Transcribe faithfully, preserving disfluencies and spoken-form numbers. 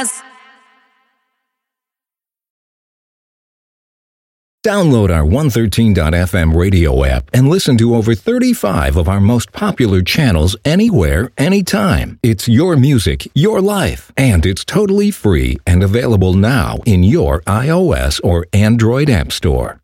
jazz. Download our one thirteen dot f m radio app and listen to over thirty-five of our most popular channels anywhere, anytime. It's your music, your life, and it's totally free and available now in your iOS or Android app store.